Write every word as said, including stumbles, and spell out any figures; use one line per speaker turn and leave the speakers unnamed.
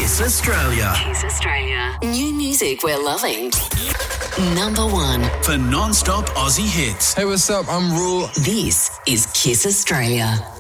Kiss Australia.
Kiss Australia. New music we're loving. Number one.
For non-stop Aussie hits.
Hey, what's up? I'm Rule.
This is Kiss Australia.